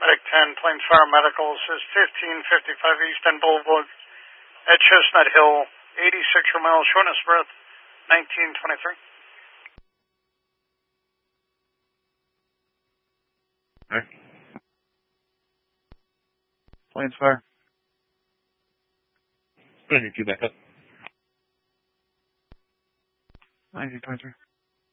Medic 10, Plains Fire Medical, says 1555 East End Boulevard at Chestnut Hill, 86 miles, shortness of breath, 1923. Okay. Plains Fire. Putting your queue back up. 1923.